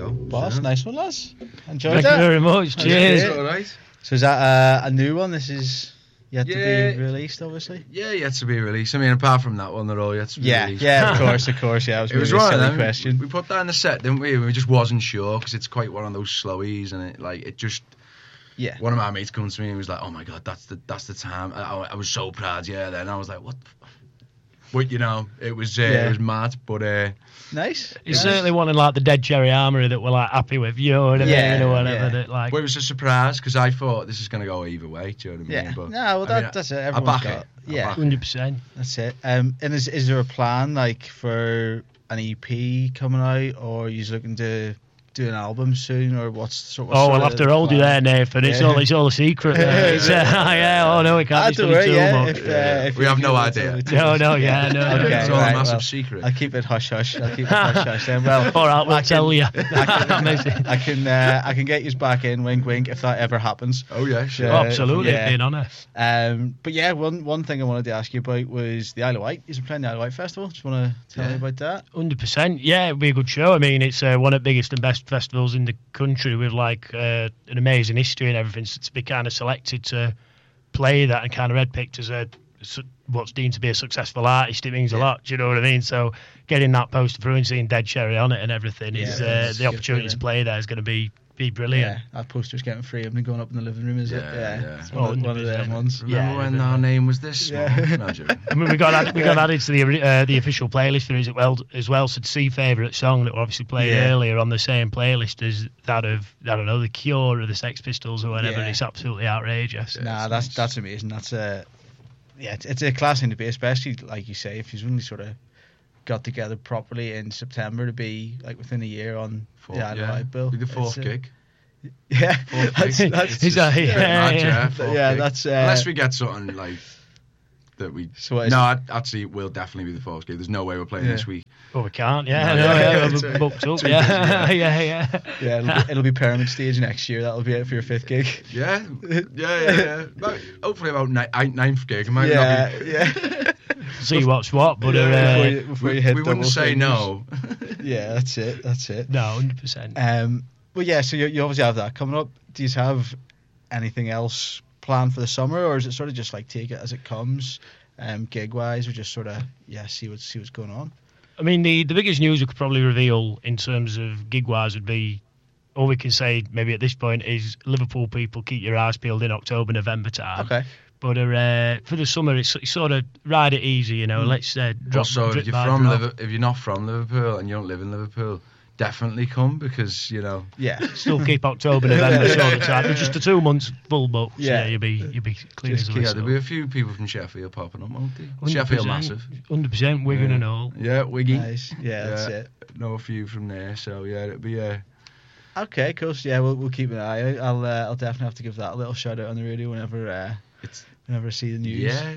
go. Boss, nice one, lads. Enjoyed Thank that. you very much. Cheers. All right. So is that a new one? This is yet to Yeah. be released, obviously. Yeah, yet to be released. I mean, apart from that one, they're all yet to be released. Yeah, of course. Yeah, It was one of them. question. We put that in the set, didn't we? We just wasn't sure because it's quite one of those slowies, and it just. Yeah. One of my mates comes to me and was like, "Oh my god, that's the time." I was so proud. Yeah. Then I was like, "What?" But it was mad. But Nice. It's certainly one of like the Dead Cherry Armory that we're like happy with, you know what I mean, or whatever. Yeah. That, like, well, it was a surprise because I thought this is going to go either way. Do you know what I mean? Yeah. But, No, well, that's it. Everyone's I back got. it. Yeah. 100%. That's it. And is there a plan like for an EP coming out, or are you looking to do an album soon, or what's sort of? We'll have to hold you there, Nathan. It's all a secret. No, we can't Don't be worry, too much. if We have no you- idea. No. Okay, It's all right, a massive well, secret. I'll keep it hush hush. Then. Well, All right, we'll tell you. I can get you back in. Wink, wink. If that ever happens. Oh yeah, sure. Absolutely, yeah. being honest. But yeah, one thing I wanted to ask you about was the Isle of Wight. You're playing the Isle of Wight Festival. Just want to tell me about that. 100%. Yeah, it'll be a good show. I mean, it's one of the biggest and best festivals in the country with like an amazing history and everything. So to be kind of selected to play that and kind of red picked as what's deemed to be a successful artist, it means a lot. Do you know what I mean? So getting that poster through and seeing Dead Cherry on it and everything is the opportunity to play there is going to be brilliant. Yeah, that poster's getting framed and going up in the living room, is it? Yeah. It's one of them ones. Remember when our name was this small? No, joking. I mean, we got added to the official playlist for it as well. So to see favourite song that we obviously played earlier on the same playlist as that of The Cure or the Sex Pistols or whatever. It's absolutely outrageous. Nah, that's amazing. That's it's a class thing to be, especially like you say, if you've only sort of got together properly in September to be like within a year on the Isle of Wight bill. Be the fourth gig. Yeah, Fourth gig. that's Unless we get something like that we. So actually, we'll definitely be the fourth gig. There's no way we're playing this week. Well, we can't. We're booked up. Yeah, it'll be Pyramid Stage next year. That'll be it for your fifth gig. Yeah. Hopefully about ninth gig. It might not be. See what's what, but before you hit we wouldn't say fingers. no. Yeah, that's it. No, 100%. Well, yeah. So you obviously have that coming up. Do you have anything else planned for the summer, or is it sort of just like take it as it comes, gig wise, or just sort of see what's going on? I mean, the biggest news we could probably reveal in terms of gig wise would be, all we can say maybe at this point is Liverpool people, keep your eyes peeled in October, November time. Okay. But for the summer, it's sort of ride it easy, you know. Let's drop. Also, drip if by you're drop. if you're not from Liverpool and you don't live in Liverpool, definitely come because Still keep October, November sort of time. It's just the 2 months full book. So you'll be clean as a whistle. there'll be a few people from Sheffield popping up, won't they? Sheffield massive. 100% Wigan and all. Yeah, Wiggy. Nice. Yeah, that's it. Know a few from there, so it'll be Okay, cool. So yeah, we'll keep an eye out. I'll definitely have to give that a little shout out on the radio whenever I see the news. Yeah,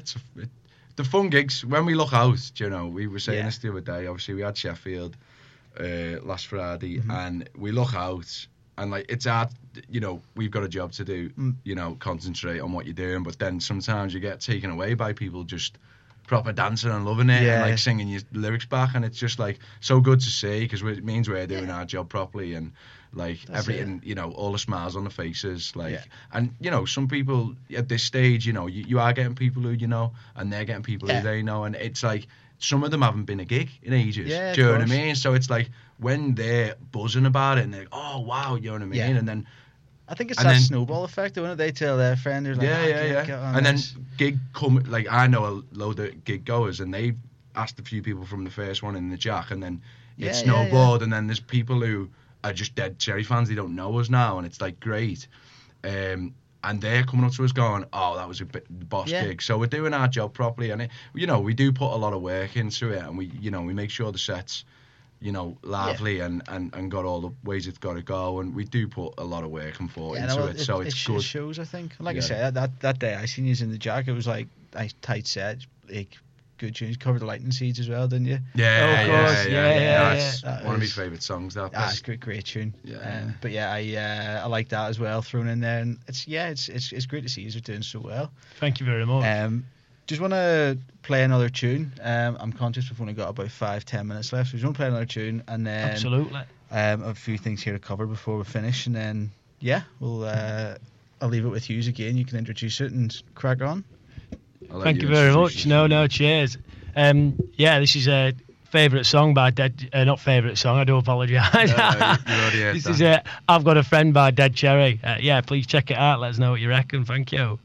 the fun gigs. When we look out, we were saying this the other day. Obviously, we had Sheffield last Friday, and we look out, and like it's hard. We've got a job to do. Concentrate on what you're doing, but then sometimes you get taken away by people just proper dancing and loving it and like singing your lyrics back, and it's just like so good to see because it means we're doing our job properly and like that's everything all the smiles on the faces and some people at this stage you are getting people who and they're getting people who they know, and it's like some of them haven't been a gig in ages. Do you know what I mean? So it's like when they're buzzing about it and they're like, oh wow, you know what I mean? And then I think it's that snowball effect, when they tell their friend, they're like, and then gig come, like I know a load of gig goers, and they asked a few people from the first one in the Jack, and then it snowballed, and then there's people who are just dead Cherry fans, they don't know us now, and it's like great, and they're coming up to us going, oh, that was a boss gig. So we're doing our job properly, and we do put a lot of work into it, and we make sure the sets lively and got all the ways it's got to go, and we do put a lot of work and thought into it, so it's good. It shows, I think. Like I said, that day I seen you in the Jack, it was like a tight set, like good tunes. Covered the Lightning Seeds as well, didn't you? Yeah, of course. That's one of my favourite songs. That's a great tune. Yeah. But I like that as well thrown in there, and it's great to see you're doing so well. Thank you very much. just want to play another tune. I'm conscious we've only got about 5-10 minutes left, so we just want to play another tune, and then absolutely a few things here to cover before we finish, and then we'll I'll leave it with you again. You can introduce it and crack on. Thank you very much. No, cheers. This is a favourite song by Dead. Not favourite song. I do apologise. This is I've Got a Friend by Dead Cherry. Please check it out. Let us know what you reckon. Thank you.